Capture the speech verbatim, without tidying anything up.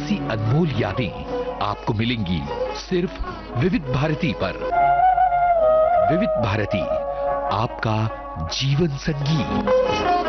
ऐसी अनमोल यादें आपको मिलेंगी सिर्फ विविध भारती पर। विविध भारती, आपका जीवन संगी।